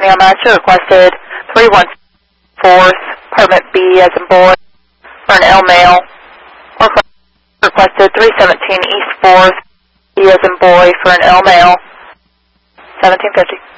Neil Matcher requested 314th, apartment B as in boy, for an L male. Or requested 317 East 4th, B as in boy, for an L male. 1750.